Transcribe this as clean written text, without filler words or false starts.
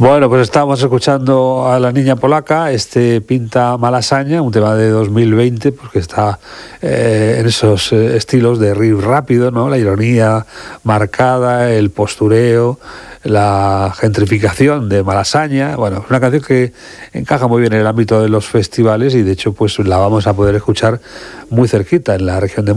Bueno, pues estamos escuchando a La Niña Polaca, Pinta Malasaña, un tema de 2020, porque está en esos estilos de riff rápido, ¿no? La ironía marcada, el postureo, la gentrificación de Malasaña. Bueno, es una canción que encaja muy bien en el ámbito de los festivales y de hecho pues la vamos a poder escuchar muy cerquita en la región de